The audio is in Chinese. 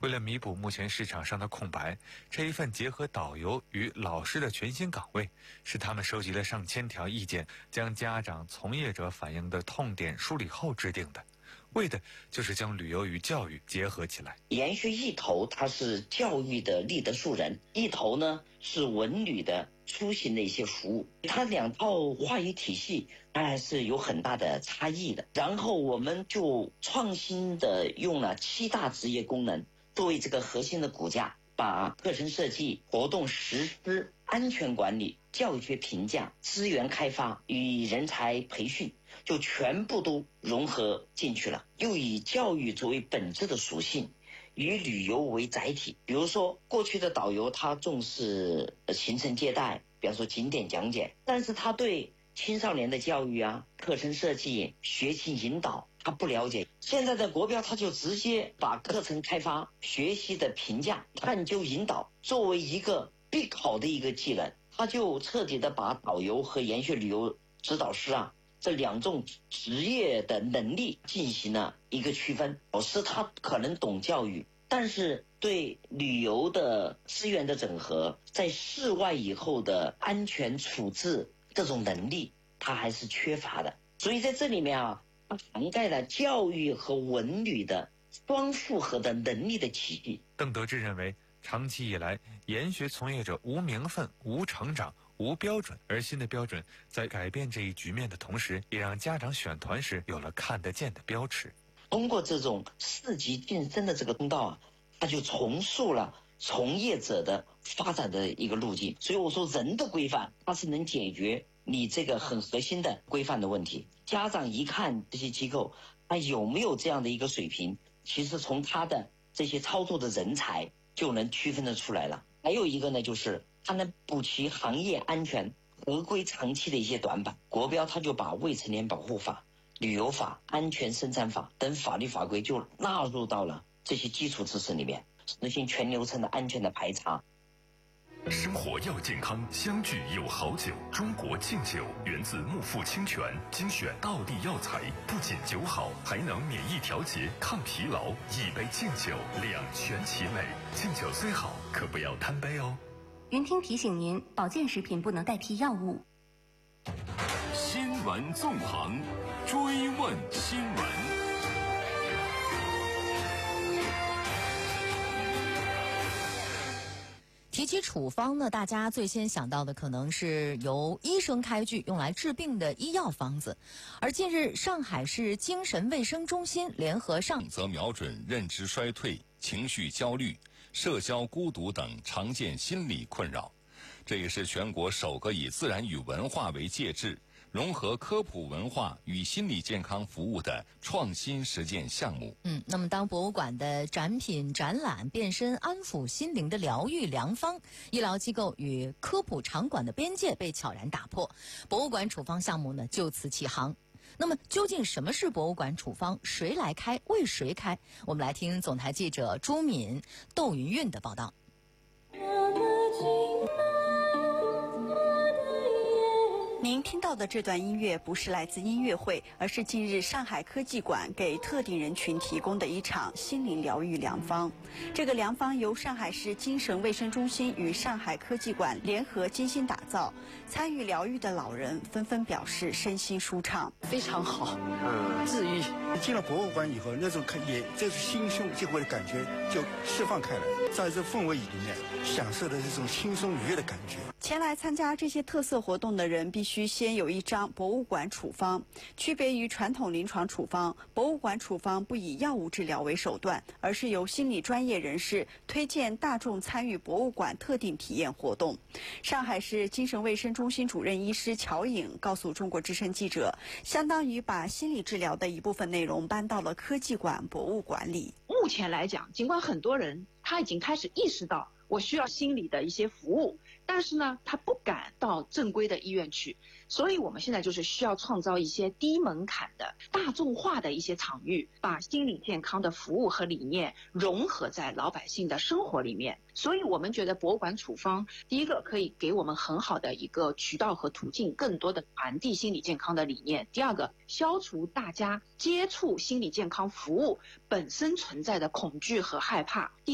为了弥补目前市场上的空白，这一份结合导游与老师的全新岗位，是他们收集了上千条意见，将家长、从业者反映的痛点梳理后制定的，为的就是将旅游与教育结合起来。 研学一头它是教育的立德树人，一头呢是文旅的出行的一些服务，它两套话语体系当然是有很大的差异的。然后我们就创新的用了7大职业功能作为这个核心的骨架，把课程设计、活动实施、安全管理、教学评价、资源开发与人才培训就全部都融合进去了，又以教育作为本质的属性，以旅游为载体。比如说过去的导游他重视行程接待，比方说景点讲解，但是他对青少年的教育啊、课程设计、学习引导他不了解。现在的国标他就直接把课程开发、学习的评价、探究引导作为一个必考的一个技能，他就彻底的把导游和研学旅游指导师啊这两种职业的能力进行了一个区分。老师他可能懂教育，但是对旅游的资源的整合，在室外以后的安全处置这种能力他还是缺乏的。所以在这里面啊，它涵盖了教育和文旅的双复合的能力的体系。 邓德志认为，长期以来研学从业者无名分、无成长、无标准，而新的标准在改变这一局面的同时，也让家长选团时有了看得见的标尺。 通过这种4级晋升的这个通道啊，它就重塑了从业者的发展的一个路径。所以我说人的规范它是能解决你这个很核心的规范的问题。家长一看这些机构它有没有这样的一个水平，其实从他的这些操作的人才就能区分得出来了。还有一个呢，就是它能补齐行业安全合规长期的一些短板。国标它就把未成年保护法、旅游法、安全生产法等法律法规就纳入到了这些基础知识里面，实行全流程的安全的排查。 生活要健康，相聚有好酒。中国敬酒源自木富清泉，精选道地药材，不仅酒好，还能免疫调节、抗疲劳。一杯敬酒，两全其美。敬酒虽好，可不要贪杯哦。 云听提醒您，保健食品不能代替药物。 新闻纵横，追问新闻。 提起处方呢，大家最先想到的可能是由医生开具用来治病的医药方子。而近日，上海市精神卫生中心联合则瞄准认知衰退、情绪焦虑、社交孤独等常见心理困扰。这也是全国首个以自然与文化为介质，融合科普文化与心理健康服务的创新实践项目。 那么当博物馆的展品展览变身安抚心灵的疗愈良方，医疗机构与科普场馆的边界被悄然打破，博物馆处方项目呢就此起航。那么究竟什么是博物馆处方？谁来开？为谁开？我们来听总台记者朱敏、窦云韵的报道。 您听到的这段音乐不是来自音乐会，而是近日上海科技馆给特定人群提供的一场心灵疗愈良方。这个良方由上海市精神卫生中心与上海科技馆联合精心打造，参与疗愈的老人纷纷表示身心舒畅， 非常好，治愈。 进了博物馆以后，那种这是心胸就会的感觉就释放开来，在这氛围里面享受的这种轻松愉悦的感觉。 前来参加这些特色活动的人必须先有一张博物馆处方。区别于传统临床处方，博物馆处方不以药物治疗为手段，而是由心理专业人士推荐大众参与博物馆特定体验活动。上海市精神卫生中心主任医师乔颖告诉中国之声记者，相当于把心理治疗的一部分内容搬到了科技馆博物馆里。 目前来讲，尽管很多人他已经开始意识到我需要心理的一些服务，但是呢，他不敢到正规的医院去，所以我们现在就是需要创造一些低门槛的大众化的一些场域，把心理健康的服务和理念融合在老百姓的生活里面。所以我们觉得博物馆处方，第一个可以给我们很好的一个渠道和途径，更多的传递心理健康的理念；第二个，消除大家接触心理健康服务本身存在的恐惧和害怕；